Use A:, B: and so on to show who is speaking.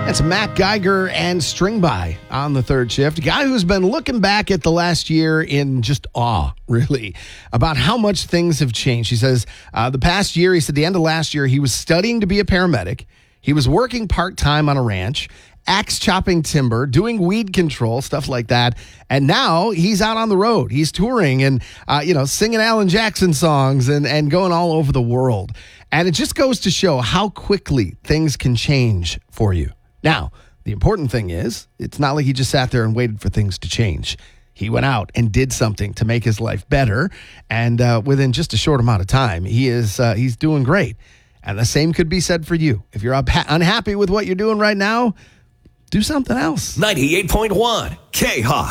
A: It's Matt Geiger and String By on the third shift. A guy who's been looking back at the last year in just awe, really, about how much things have changed. He says the past year, he said the end of last year, he was studying to be a paramedic. He was working part-time on a ranch, axe chopping timber, doing weed control, stuff like that. And now he's out on the road. He's touring and, singing Alan Jackson songs and going all over the world. And it just goes to show how quickly things can change for you. Now, the important thing is, it's not like he just sat there and waited for things to change. He went out and did something to make his life better. And within just a short amount of time, he's doing great. And the same could be said for you. If you're unhappy with what you're doing right now, do something else.
B: 98.1 K-Hawk.